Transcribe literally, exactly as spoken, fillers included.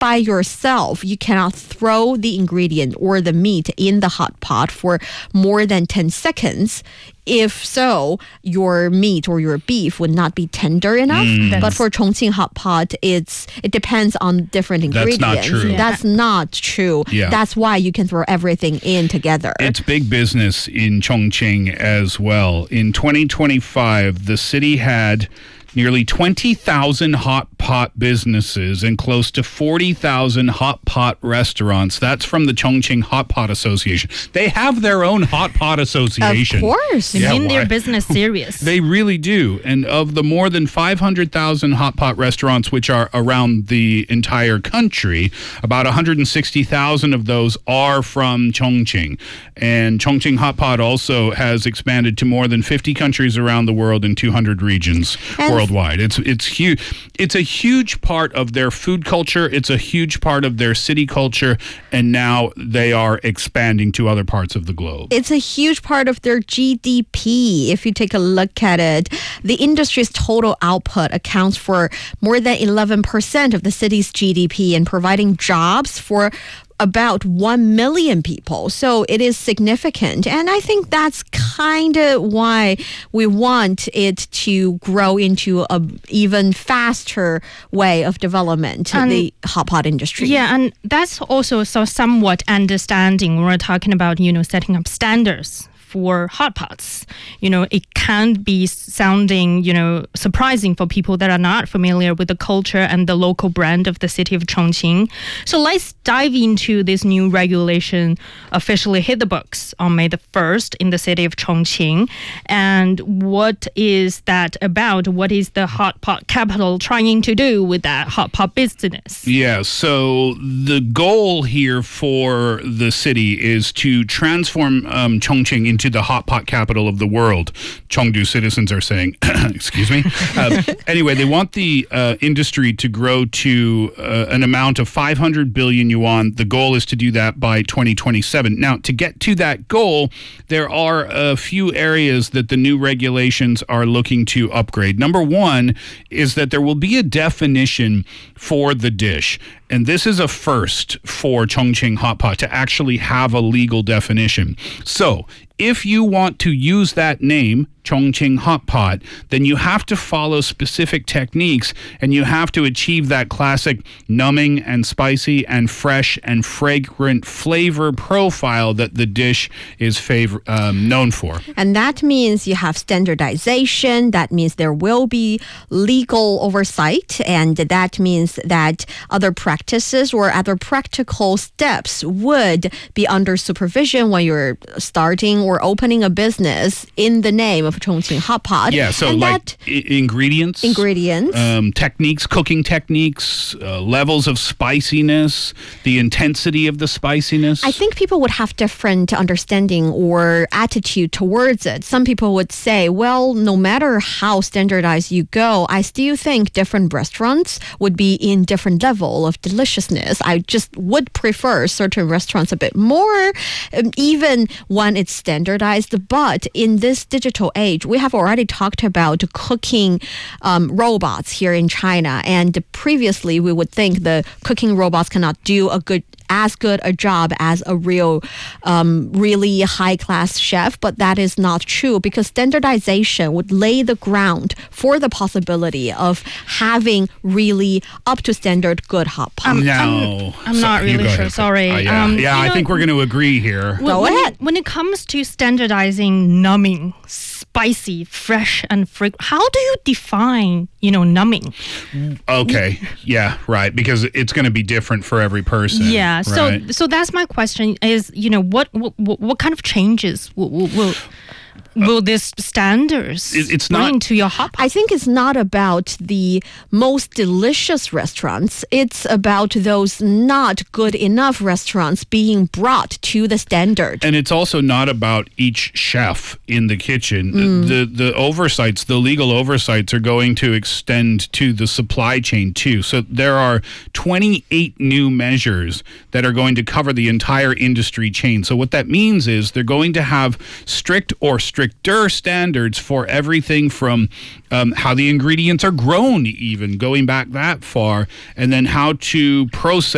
by yourself, you cannot throw the ingredient or the meat in the hot pot for more than ten seconds. If so, your meat or your beef would not be tender enough. Mm. But for Chongqing hot pot, it's it depends on different ingredients. That's not true. Yeah. That's not true. Yeah. That's why you can throw everything in together. It's big business in Chongqing as well. In twenty twenty-five, the city had nearly twenty thousand hot pot businesses and close to forty thousand hot pot restaurants. That's from the Chongqing Hot Pot Association. They have their own hot pot association. Of course. They Yeah, mean their why? business serious. They really do. And of the more than five hundred thousand hot pot restaurants, which are around the entire country, about one hundred sixty thousand of those are from Chongqing. And Chongqing Hot Pot also has expanded to more than fifty countries around the world in two hundred regions And worldwide. It's it's huge. It's a huge part of their food culture. It's a huge part of their city culture. And now they are expanding to other parts of the globe. It's a huge part of their G D P. If you take a look at it, the industry's total output accounts for more than eleven percent of the city's G D P and providing jobs for about one million people. So it is significant. And I think that's kind of why we want it to grow into an even faster way of development, And- the hot pot industry. Yeah, and that's also so somewhat understanding when we're talking about, you know, setting up standards for hot pots. You know, it can be sounding, you know, surprising for people that are not familiar with the culture and the local brand of the city of Chongqing. So let's dive into this new regulation officially hit the books on May the first in the city of Chongqing. And what is that about? What is the hot pot capital trying to do with that hot pot business? Yeah, so the goal here for the city is to transform um, Chongqing into the hot pot capital of the world. Chengdu citizens are saying, excuse me. Uh, anyway, they want the uh, industry to grow to uh, an amount of five hundred billion yuan. The goal is to do that by twenty twenty-seven. Now, to get to that goal, there are a few areas that the new regulations are looking to upgrade. Number one is that there will be a definition for the dish. And this is a first for Chongqing Hot Pot to actually have a legal definition. So if you want to use that name, Chongqing Hot Pot, then you have to follow specific techniques and you have to achieve that classic numbing and spicy and fresh and fragrant flavor profile that the dish is favor- um, known for. And that means you have standardization. That means there will be legal oversight. And that means that other practices or other practical steps would be under supervision when you're starting or opening a business in the name of Chongqing Hot Pot. Yeah, so and like that I- ingredients. ingredients. Um, techniques, cooking techniques, uh, levels of spiciness, the intensity of the spiciness. I think people would have different understanding or attitude towards it. Some people would say, well, no matter how standardized you go, I still think different restaurants would be in different level of deliciousness. I just would prefer certain restaurants a bit more, um, even when it's standardized. But in this digital age, we have already talked about cooking um, robots here in China. And previously, we would think the cooking robots cannot do a good as good a job as a real, um, really high-class chef, but that is not true because standardization would lay the ground for the possibility of having really up-to-standard good hot pot. Um, no. I'm So- not you really go sure, ahead. sorry. Uh, yeah, Um, yeah you I know- think we're going to agree here. When- Go when, ahead. When it comes to standardizing numbing, spicy, fresh, and fragrant, how do you define, you know, numbing? Okay. Yeah, right. Because it's going to be different for every person. Yeah. So, right? so that's my question: is you know what what, what kind of changes will will, will will this standards It- it's bring not- to your hot pot? I think it's not about the most delicious restaurants. It's about those not good enough restaurants being brought to the standard. And it's also not about each chef in the kitchen. Mm. The the oversights, the legal oversights are going to extend to the supply chain too. So there are twenty-eight new measures that are going to cover the entire industry chain. So what that means is they're going to have strict or stricter standards for everything from um, how the ingredients are grown, even going back that far, and then how to process